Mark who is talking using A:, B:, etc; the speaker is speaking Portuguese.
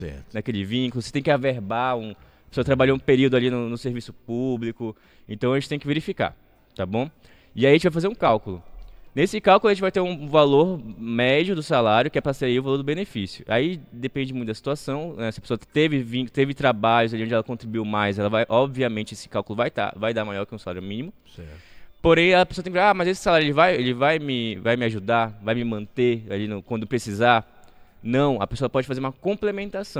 A: Certo.
B: naquele vínculo, se tem que averbar a pessoa trabalhou um período ali no serviço público, então a gente tem que verificar, tá bom? E aí a gente vai fazer um cálculo. Nesse cálculo a gente vai ter um valor médio do salário, que é para ser aí o valor do benefício. Aí depende muito da situação, né? Se a pessoa teve trabalhos ali onde ela contribuiu mais, ela vai, obviamente esse cálculo vai dar maior que um salário mínimo.
A: Certo.
B: Porém a pessoa tem que ver, mas esse salário vai me ajudar, vai me manter ali quando precisar? Não, a pessoa pode fazer uma complementação.